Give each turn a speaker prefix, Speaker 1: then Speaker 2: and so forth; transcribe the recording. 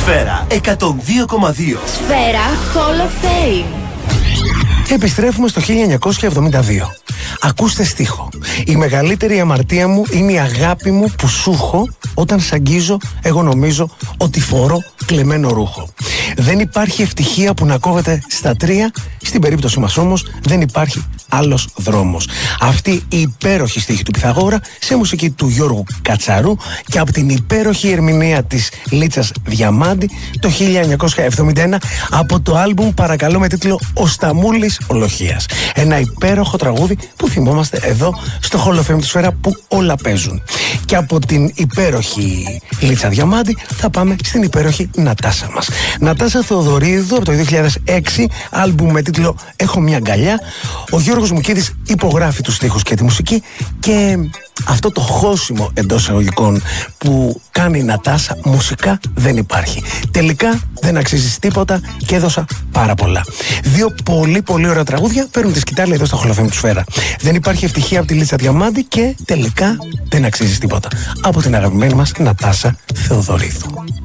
Speaker 1: Σφαίρα 102,2.
Speaker 2: Σφαίρα Hall of Fame.
Speaker 3: Επιστρέφουμε στο 1972. Ακούστε στίχο. Η μεγαλύτερη αμαρτία μου είναι η αγάπη μου που σου έχω. Όταν σ' αγγίζω, εγώ νομίζω ότι φορώ κλεμμένο ρούχο. Δεν υπάρχει ευτυχία που να κόβεται στα τρία. Στην περίπτωση μας όμως δεν υπάρχει άλλος δρόμος. Αυτή η υπέροχη στίχη του Πυθαγόρα σε μουσική του Γιώργου Κατσαρού και από την υπέροχη ερμηνεία της Λίτσας Διαμάντη το 1971 από το άλμπουμ, παρακαλώ, με τίτλο «Ο Σταμούλης Ολοχίας». Ένα υπέροχο τραγούδι που θυμόμαστε εδώ στο Hall of Fame του Σφαίρα που όλα παίζουν. Και από την υπέροχη Λίτσα Διαμάντη θα πάμε στην υπέροχη Νατάσα μας. Νατάσα Θεοδωρίδου από το 2006, άλμπουμ με τίτλο «Έχω μια αγκαλιά». Ο Γιώργος Μουκίδης υπογράφει τους στίχους και τη μουσική και αυτό το χώσιμο εντός εισαγωγικών που κάνει η Νατάσα μουσικά δεν υπάρχει. Τελικά δεν αξίζεις τίποτα και έδωσα πάρα πολλά. Δύο πολύ πολύ ωραία τραγούδια παίρνουν τη σκητάλη εδώ στο Hall of Fame του Σφαίρα. Δεν υπάρχει ευτυχία από τη Λίτσα Διαμάντη και τελικά δεν αξίζεις τίποτα από την αγαπημένη μας Νατάσα Θεοδωρίδου.